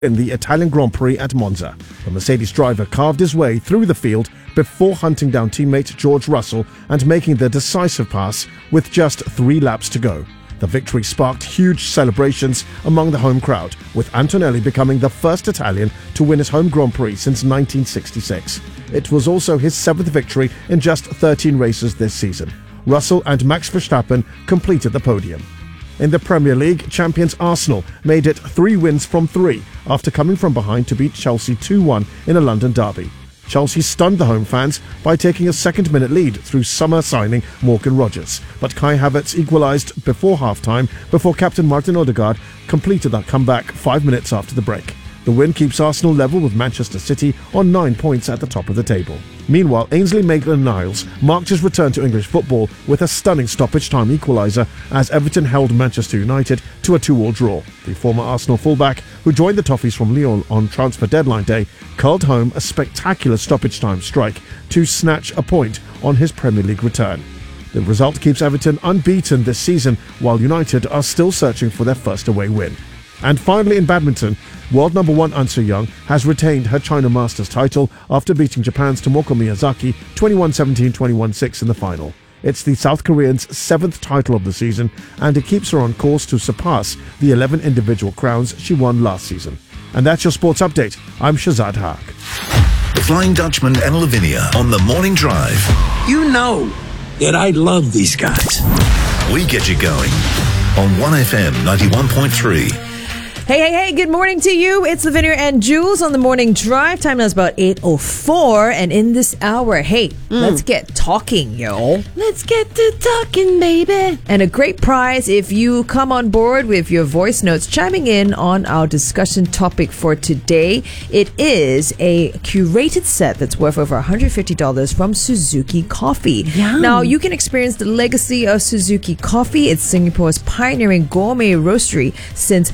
in the Italian Grand Prix at Monza. The Mercedes driver carved his way through the field before hunting down teammate George Russell and making the decisive pass with just 3 laps to go. The victory sparked huge celebrations among the home crowd, with Antonelli becoming the first Italian to win his home Grand Prix since 1966. It was also his 7th victory in just 13 races this season. Russell and Max Verstappen completed the podium. In the Premier League, champions Arsenal made it 3 wins from 3 after coming from behind to beat Chelsea 2-1 in a London derby. Chelsea stunned the home fans by taking a second-minute lead through summer signing Morgan Rogers, but Kai Havertz equalised before half-time before captain Martin Odegaard completed that comeback 5 minutes after the break. The win keeps Arsenal level with Manchester City on 9 points at the top of the table. Meanwhile, Ainsley Maitland-Niles marked his return to English football with a stunning stoppage-time equaliser as Everton held Manchester United to a 2-2 draw. The former Arsenal fullback, who joined the Toffees from Lyon on transfer deadline day, curled home a spectacular stoppage-time strike to snatch a point on his Premier League return. The result keeps Everton unbeaten this season, while United are still searching for their first away win. And finally, in badminton, world number 1 An Se-young has retained her China Masters title after beating Japan's Tomoko Miyazaki 21-17, 21-6 in the final. It's the South Korean's 7th title of the season, and it keeps her on course to surpass the 11 individual crowns she won last season. And that's your sports update. I'm Shazad Haque. The Flying Dutchman and Lavinia on the Morning Drive. You know that I love these guys. We get you going on 1FM 91.3. Hey, good morning to you. It's Lavinia and Jules on the Morning Drive. Time now is about 8:04, and in this hour, let's get talking, yo. Let's get to talking, baby. And a great prize if you come on board with your voice notes chiming in on our discussion topic for today. It is a curated set that's worth over $150 from Suzuki Coffee. Yum. Now, you can experience the legacy of Suzuki Coffee. It's Singapore's pioneering gourmet roastery since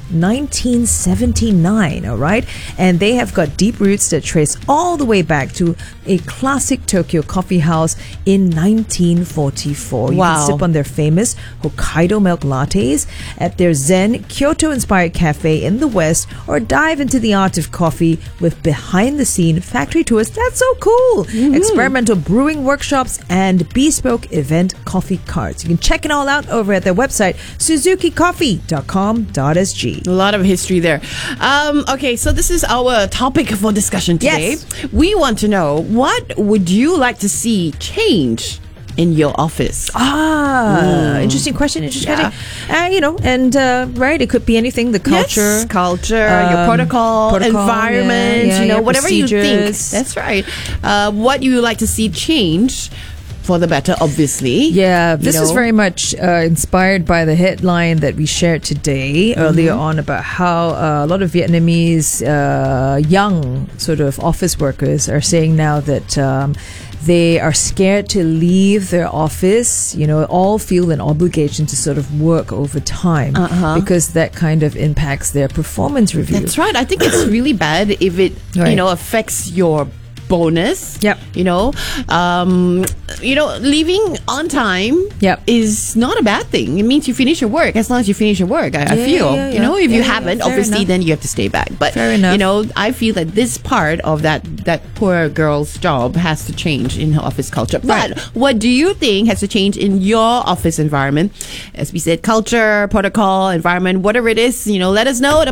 1979, all right? And they have got deep roots that trace all the way back to a classic Tokyo coffee house in 1944. You can sip on their famous Hokkaido milk lattes at their Zen Kyoto-inspired cafe in the West, or dive into the art of coffee with behind-the-scene factory tours. That's so cool! Experimental brewing workshops and bespoke event coffee carts. You can check it all out over at their website, suzukicoffee.com.sg. A lot of history there. Okay, so this is our topic for discussion today. Yes. We want to know, what would you like to see change in your office? Interesting question. Right? It could be anything. The culture, yes, your protocol, environment, whatever you think. That's right. What you would like to see change for the better, obviously. Yeah, this is very much inspired by the headline that we shared today earlier on about how a lot of Vietnamese young sort of office workers are saying now that they are scared to leave their office, all feel an obligation to sort of work overtime because that kind of impacts their performance review. That's right. I think it's really bad if it, affects your bonus. Yep. Leaving on time is not a bad thing. It means you finish your work. As long as you finish your work, I feel. If you haven't, obviously, then you have to stay back. But fair enough. I feel that this part of that poor girl's job has to change in her office culture. Right. But what do you think has to change in your office environment? As we said, culture, protocol, environment, whatever it is, let us know.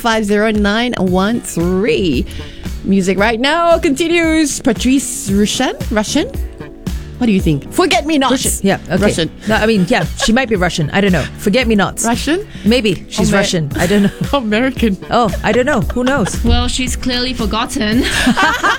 88550913. Music right now continues. Patrice Rushen? What do you think? Forget Me Nots. Russian. Yeah, okay. Russian. No, she might be Russian. I don't know. Forget Me Nots. Russian? Maybe. She's Russian. I don't know. American. Oh, I don't know. Who knows? Well, she's clearly forgotten.